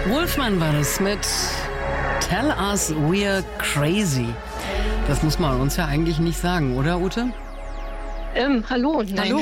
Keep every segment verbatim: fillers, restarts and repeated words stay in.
Wolfman war das mit Tell Us We're Crazy. Das muss man uns ja eigentlich nicht sagen, oder Ute? Ähm, hallo. Nein. Hallo.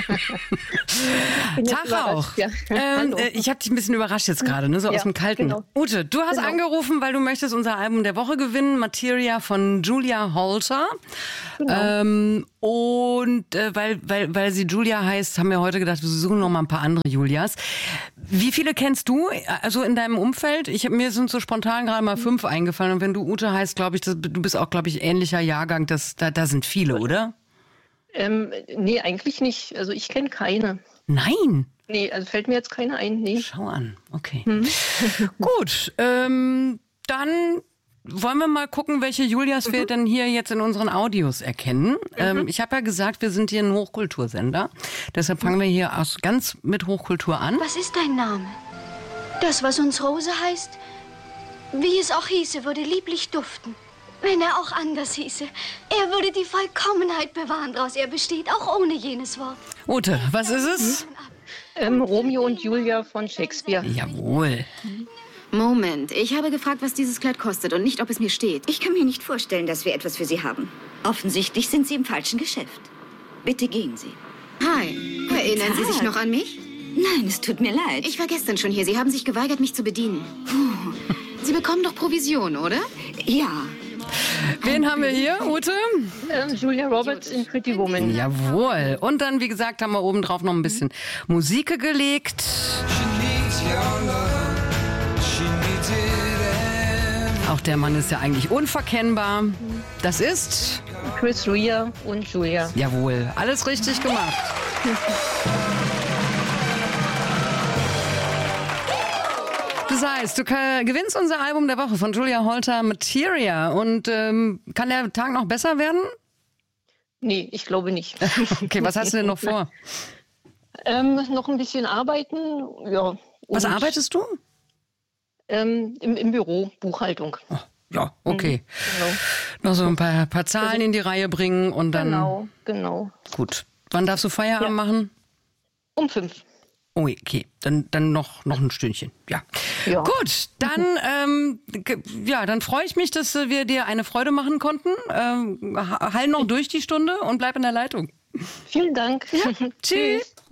Tag auch. Ja. Ähm, äh, ich habe dich ein bisschen überrascht jetzt gerade, ne? so ja, aus dem Kalten. Genau. Ute, du hast genau. angerufen, weil du möchtest unser Album der Woche gewinnen, Materia von Julia Holter. Genau. Ähm, und äh, weil, weil, weil sie Julia heißt, haben wir heute gedacht, wir suchen noch mal ein paar andere Julias. Wie viele kennst du, also in deinem Umfeld? Ich hab, mir sind so spontan gerade mal fünf eingefallen. Und wenn du Ute heißt, glaube ich, das, du bist auch, glaube ich, ähnlicher Jahrgang. Das, da, da sind viele, oder? Ähm, nee, eigentlich nicht. Also ich kenne keine. Nein. Nee, also fällt mir jetzt keine ein. Nee. Schau an, okay. Hm. Gut, ähm, dann wollen wir mal gucken, welche Julias mhm. wir denn hier jetzt in unseren Audios erkennen. Mhm. Ähm, ich habe ja gesagt, wir sind hier ein Hochkultursender. Deshalb fangen wir hier aus, ganz mit Hochkultur an. Was ist dein Name? Das, was uns Rose heißt, wie es auch hieße, würde lieblich duften. Wenn er auch anders hieße. Er würde die Vollkommenheit bewahren, draus er besteht, auch ohne jenes Wort. Ute, was ist es? Ähm, Romeo und Julia von Shakespeare. Jawohl. Moment, ich habe gefragt, was dieses Kleid kostet und nicht, ob es mir steht. Ich kann mir nicht vorstellen, dass wir etwas für Sie haben. Offensichtlich sind Sie im falschen Geschäft. Bitte gehen Sie. Hi, erinnern Sie sich noch an mich? Nein, es tut mir leid. Ich war gestern schon hier. Sie haben sich geweigert, mich zu bedienen. Puh. Sie bekommen doch Provision, oder? Ja. Wen haben wir hier, Ute? Ähm, Julia Roberts in Pretty Woman. Jawohl. Und dann, wie gesagt, haben wir oben drauf noch ein bisschen Musik gelegt. Auch der Mann ist ja eigentlich unverkennbar. Das ist Chris Rea und Julia. Jawohl, alles richtig gemacht. Das heißt, du gewinnst unser Album der Woche von Julia Holter, Materia. Und ähm, kann der Tag noch besser werden? Nee, ich glaube nicht. Okay, was hast du denn noch vor? Ähm, noch ein bisschen arbeiten, ja. Was arbeitest du? Ähm, im, Im Büro, Buchhaltung. Oh, ja, okay. Mhm, genau. Noch so ein paar, paar Zahlen in die Reihe bringen und dann... Genau, genau. Gut. Wann darfst du Feierabend Ja. machen? Um fünf. Oh, okay, dann, dann noch, noch ein Stündchen. Ja. Ja. Gut, dann, ähm, ge- ja, dann freue ich mich, dass wir dir eine Freude machen konnten. Ähm, ha- Heil noch durch die Stunde und bleib in der Leitung. Vielen Dank. Tschüss.